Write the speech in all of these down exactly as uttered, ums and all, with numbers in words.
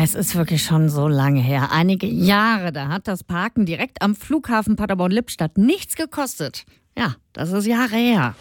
Es ist wirklich schon so lange her. Einige Jahre, da hat das Parken direkt am Flughafen Paderborn-Lippstadt nichts gekostet. Ja, das ist Jahre her.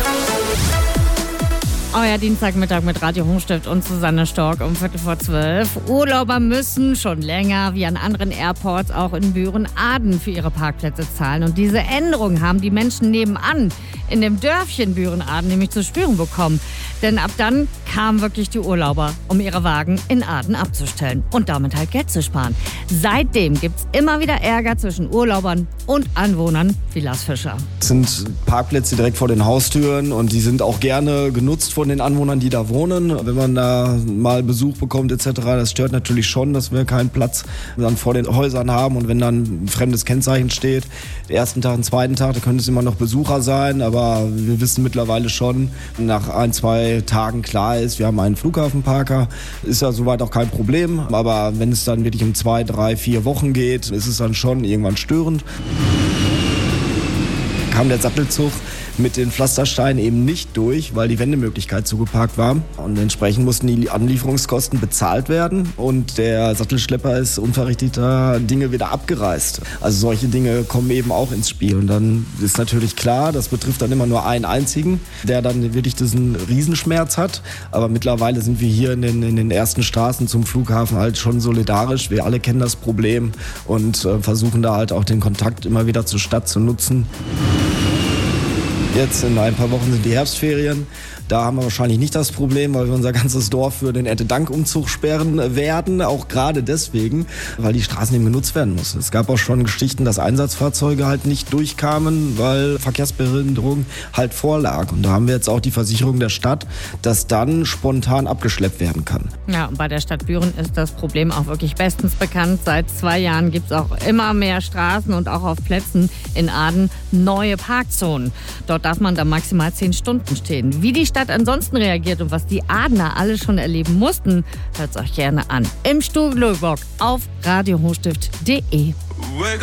Euer Dienstagmittag mit Radio Hochstift und Susanne Stork um Viertel vor zwölf. Urlauber müssen schon länger, wie an anderen Airports, auch in Büren-Aden für ihre Parkplätze zahlen. Und diese Änderung haben die Menschen nebenan in dem Dörfchen Büren-Aden nämlich zu spüren bekommen. Denn ab dann kamen wirklich die Urlauber, um ihre Wagen in Aden abzustellen und damit halt Geld zu sparen. Seitdem gibt es immer wieder Ärger zwischen Urlaubern und Anwohnern wie Lars Fischer. Es sind Parkplätze direkt vor den Haustüren und die sind auch gerne genutzt von den Anwohnern, die da wohnen. Wenn man da mal Besuch bekommt et cetera, das stört natürlich schon, dass wir keinen Platz dann vor den Häusern haben. Und wenn dann ein fremdes Kennzeichen steht, den ersten Tag, den zweiten Tag, da können es immer noch Besucher sein. Aber wir wissen mittlerweile schon, nach ein, zwei Tagen klar ist, wir haben einen Flughafenparker, ist ja soweit auch kein Problem. Aber wenn es dann wirklich um zwei, drei, vier Wochen geht, ist es dann schon irgendwann störend. Kam der Sattelzug mit den Pflastersteinen eben nicht durch, weil die Wendemöglichkeit zugeparkt war. Und entsprechend mussten die Anlieferungskosten bezahlt werden. Und der Sattelschlepper ist unverrichteter Dinge wieder abgereist. Also solche Dinge kommen eben auch ins Spiel. Und dann ist natürlich klar, das betrifft dann immer nur einen einzigen, der dann wirklich diesen Riesenschmerz hat. Aber mittlerweile sind wir hier in den, in den ersten Straßen zum Flughafen halt schon solidarisch. Wir alle kennen das Problem und äh, versuchen da halt auch den Kontakt immer wieder zur Stadt zu nutzen. Jetzt in ein paar Wochen sind die Herbstferien. Da haben wir wahrscheinlich nicht das Problem, weil wir unser ganzes Dorf für den Erntedankumzug sperren werden. Auch gerade deswegen, weil die Straßen eben genutzt werden müssen. Es gab auch schon Geschichten, dass Einsatzfahrzeuge halt nicht durchkamen, weil Verkehrsbehinderung halt vorlag. Und da haben wir jetzt auch die Versicherung der Stadt, dass dann spontan abgeschleppt werden kann. Ja, und bei der Stadt Büren ist das Problem auch wirklich bestens bekannt. Seit zwei Jahren gibt es auch immer mehr Straßen und auch auf Plätzen in Aden neue Parkzonen. Dort darf man dann maximal zehn Stunden stehen. Wie die Stadt ansonsten reagiert und was die Adener alle schon erleben mussten, hört es euch gerne an. Im Studio auf radio hochstift punkt de.